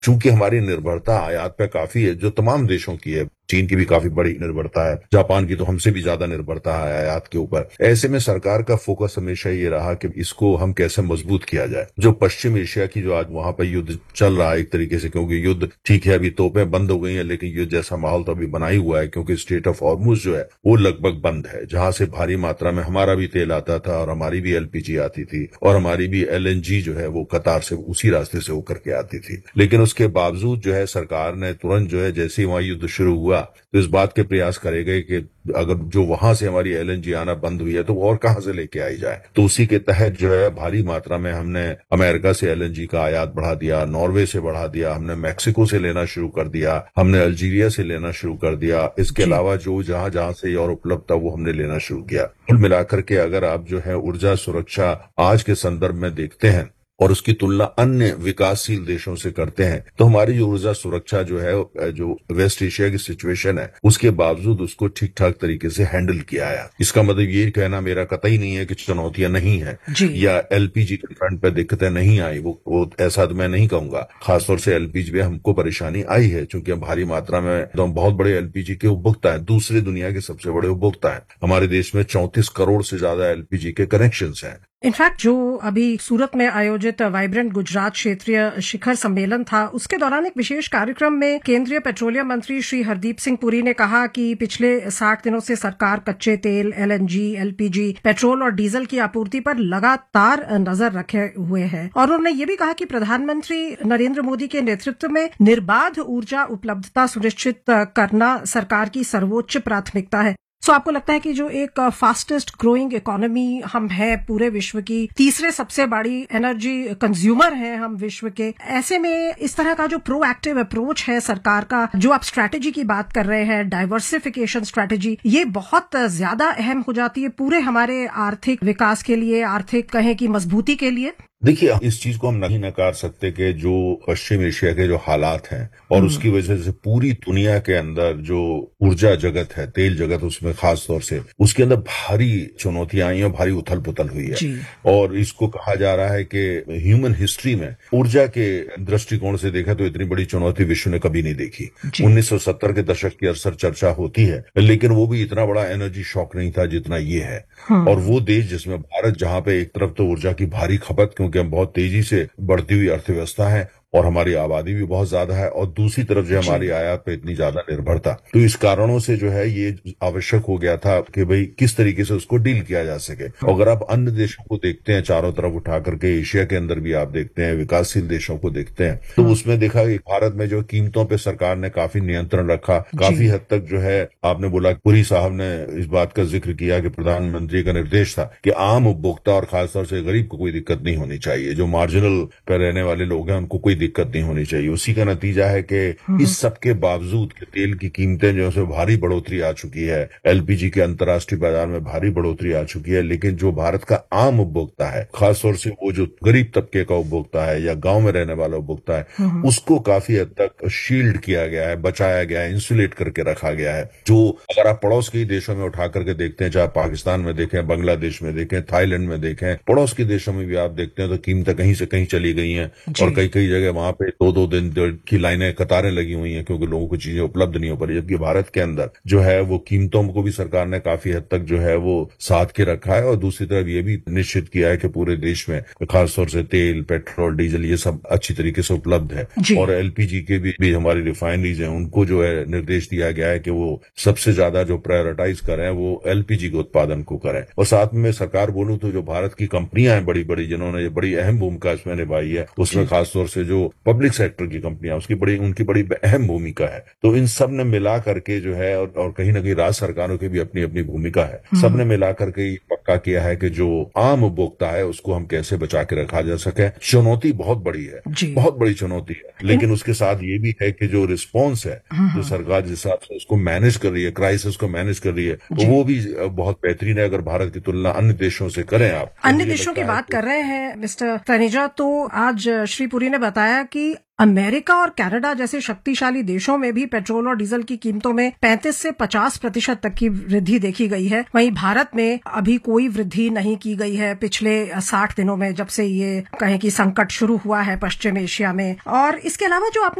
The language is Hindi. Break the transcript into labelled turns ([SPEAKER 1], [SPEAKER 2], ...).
[SPEAKER 1] चूंकि हमारी निर्भरता आयात पे काफी है, जो तमाम देशों की है, चीन की भी काफी बड़ी निर्भरता है, जापान की तो हमसे भी ज्यादा निर्भरता है आयात के ऊपर। ऐसे में सरकार का फोकस हमेशा ये रहा कि इसको हम कैसे मजबूत किया जाए। जो पश्चिम एशिया की जो आज वहां पर युद्ध चल रहा है एक तरीके से, क्योंकि युद्ध ठीक है अभी तोपें बंद हो गई हैं, लेकिन युद्ध जैसा माहौल तो अभी बना ही हुआ है, क्योंकि स्ट्रेट ऑफ हॉर्मुज जो है वो लगभग बंद है, जहां से भारी मात्रा में हमारा भी तेल आता था और हमारी भी एलपीजी आती थी और हमारी भी एलएनजी जो है वो कतार से उसी रास्ते से होकर के आती थी। लेकिन उसके बावजूद जो है सरकार ने तुरंत जो है जैसे ही वहां युद्ध शुरू हुआ तो इस बात के प्रयास करे गए कि अगर जो वहां से हमारी एलएनजी आना बंद हुई है तो और कहां से लेके आई जाए। तो उसी के तहत जो है भारी मात्रा में हमने अमेरिका से एलएनजी का आयात बढ़ा दिया, नॉर्वे से बढ़ा दिया, हमने मैक्सिको से लेना शुरू कर दिया, हमने अल्जीरिया से लेना शुरू कर दिया। इसके अलावा जो जहां जहां से और उपलब्ध था वो हमने लेना शुरू किया। कुल मिलाकर के अगर आप जो है ऊर्जा सुरक्षा आज के संदर्भ में देखते हैं और उसकी तुलना अन्य विकासशील देशों से करते हैं तो हमारी जो ऊर्जा सुरक्षा जो है, जो वेस्ट एशिया की सिचुएशन है, उसके बावजूद उसको ठीक ठाक तरीके से हैंडल किया है। इसका मतलब ये कहना मेरा कतई नहीं है कि चुनौतियां नहीं है या एलपीजी के फ्रंट पे दिक्कतें नहीं आई, वो ऐसा तो मैं नहीं कहूंगा। खासतौर से एलपीजी में हमको परेशानी आई है, चूंकि हम भारी मात्रा में तो हम बहुत बड़े एलपीजी के उपभोक्ता है, दूसरी दुनिया के सबसे बड़े उपभोक्ता है। हमारे देश में 34 करोड़ से ज्यादा एलपीजी के कनेक्शन हैं।
[SPEAKER 2] इनफैक्ट जो अभी सूरत में आयोजित वाइब्रेंट गुजरात क्षेत्रीय शिखर सम्मेलन था, उसके दौरान एक विशेष कार्यक्रम में केंद्रीय पेट्रोलियम मंत्री श्री हरदीप सिंह पुरी ने कहा कि पिछले 60 दिनों से सरकार कच्चे तेल, एलएनजी, एलपीजी, पेट्रोल और डीजल की आपूर्ति पर लगातार नजर रखे हुए है। और उन्होंने ये भी कहा कि प्रधानमंत्री नरेंद्र मोदी के नेतृत्व में निर्बाध ऊर्जा उपलब्धता सुनिश्चित करना सरकार की सर्वोच्च प्राथमिकता है। सो आपको लगता है कि जो एक फास्टेस्ट ग्रोइंग इकोनॉमी हम है पूरे विश्व की, तीसरे सबसे बड़ी एनर्जी कंज्यूमर हैं हम विश्व के, ऐसे में इस तरह का जो प्रोएक्टिव अप्रोच है सरकार का, जो आप स्ट्रैटेजी की बात कर रहे हैं, डाइवर्सिफिकेशन स्ट्रैटेजी, ये बहुत ज्यादा अहम हो जाती है पूरे हमारे आर्थिक विकास के लिए, आर्थिक कहें कि मजबूती के लिए?
[SPEAKER 1] देखिए, इस चीज को हम नहीं नकार सकते कि जो पश्चिम एशिया के जो हालात हैं और उसकी वजह से पूरी दुनिया के अंदर जो ऊर्जा जगत है, तेल जगत उसमें खास तौर से, उसके अंदर भारी चुनौतियां आई और भारी उथल पुथल हुई है। और इसको कहा जा रहा है कि ह्यूमन हिस्ट्री में ऊर्जा के दृष्टिकोण से देखा तो इतनी बड़ी चुनौती विश्व ने कभी नहीं देखी। 1970 के दशक की अक्सर चर्चा होती है, लेकिन वो भी इतना बड़ा एनर्जी शॉक नहीं था जितना ये है। और वो देश जिसमें भारत, जहां पे एक तरफ तो ऊर्जा की भारी खपत, क्योंकि हम बहुत तेजी से बढ़ती हुई अर्थव्यवस्था है और हमारी आबादी भी बहुत ज्यादा है, और दूसरी तरफ जो हमारी आयात पे इतनी ज्यादा निर्भरता, तो इस कारणों से जो है ये आवश्यक हो गया था कि भाई किस तरीके से उसको डील किया जा सके। अगर आप अन्य देशों को देखते हैं चारों तरफ उठा करके, एशिया के अंदर भी आप देखते हैं, विकासशील देशों को देखते हैं, तो उसमें देखा कि भारत में जो कीमतों पर सरकार ने काफी नियंत्रण रखा, काफी हद तक जो है, आपने बोला, पुरी साहब ने इस बात का जिक्र किया कि प्रधानमंत्री का निर्देश था कि आम उपभोक्ता और खासतौर से गरीब को कोई दिक्कत नहीं होनी चाहिए, जो मार्जिनल पर रहने वाले लोग हैं उनको कोई दिक्कत नहीं होनी चाहिए। उसी का नतीजा है कि इस सब के बावजूद कि तेल की कीमतें जो है भारी बढ़ोतरी आ चुकी है, एलपीजी के अंतर्राष्ट्रीय बाजार में भारी बढ़ोतरी आ चुकी है, लेकिन जो भारत का आम उपभोक्ता है, खासतौर से वो जो गरीब तबके का उपभोक्ता है या गांव में रहने वाला उपभोक्ता है, उसको काफी हद तक शील्ड किया गया है, बचाया गया है, इंसुलेट करके रखा गया है। जो अगर आप पड़ोस के देशों में उठा करके देखते हैं, चाहे पाकिस्तान में देखें, बांग्लादेश में देखें, थाईलैंड में देखें, पड़ोस के देशों में भी आप देखते हैं तो कीमतें कहीं से कहीं चली गई हैं और कई कई जगह वहां पे 2-2 दिन की लाइनें, कतारें लगी हुई हैं, क्योंकि लोगों को चीजें उपलब्ध नहीं हो पा रही। जबकि भारत के अंदर जो है वो कीमतों को भी सरकार ने काफी हद तक जो है वो साथ के रखा है, और दूसरी तरफ ये भी निश्चित किया है कि पूरे देश में खासतौर से तेल, पेट्रोल, डीजल ये सब अच्छी तरीके से उपलब्ध है। और एलपीजी के भी हमारी रिफाइनरीज हैं, उनको जो है निर्देश दिया गया है कि वो सबसे ज्यादा जो प्रायोरिटाइज करें वो एलपीजी के उत्पादन को करें। और साथ में सरकार बोलूं तो जो भारत की कंपनियां हैं बड़ी बड़ी, जिन्होंने बड़ी अहम भूमिका इसमें निभाई है, उसमें खासतौर से जो पब्लिक सेक्टर की कंपनियां, उनकी बड़ी अहम भूमिका है। तो इन सब ने मिला करके जो है, और कहीं ना कहीं राज्य सरकारों की भी अपनी अपनी भूमिका है, सब ने मिला करके पक्का किया है कि जो आम उपभोक्ता है उसको हम कैसे बचा के रखा जा सके। चुनौती बहुत बड़ी है, बहुत बड़ी चुनौती है, लेकिन उसके साथ ये भी है कि जो रिस्पॉन्स है, जो सरकार जिस हिसाब से उसको मैनेज कर रही है, क्राइसिस को मैनेज कर रही है, तो वो भी बहुत बेहतरीन है। अगर भारत की तुलना अन्य देशों से करें, आप
[SPEAKER 2] अन्य देशों की बात कर रहे हैं मिस्टर तनेजा, तो आज श्री पुरी ने बताया बताया कि अमेरिका और कनाडा जैसे शक्तिशाली देशों में भी पेट्रोल और डीजल की कीमतों में 35 से 50% तक की वृद्धि देखी गई है। वहीं भारत में अभी कोई वृद्धि नहीं की गई है पिछले 60 दिनों में, जब से ये कहें कि संकट शुरू हुआ है पश्चिम एशिया में। और इसके अलावा जो आपने